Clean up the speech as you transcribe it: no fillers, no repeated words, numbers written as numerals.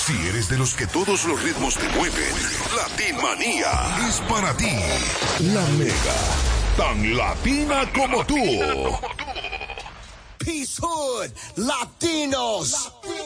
Si eres de los que todos los ritmos te mueven, Latin Manía es para ti. La Mega, tan latina como tú. Peace Hood, Latinos.